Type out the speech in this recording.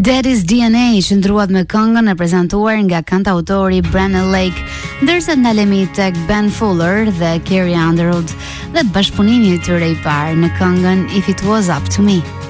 Daddy's DNA qëndruat me këngën e prezantuar nga kantautori Brandon Lake, ndërsa ndalemi tek Ben Fuller dhe Carrie Underwood dhe bashkëpunimi i tyre i parë në këngën If It Was Up To Me.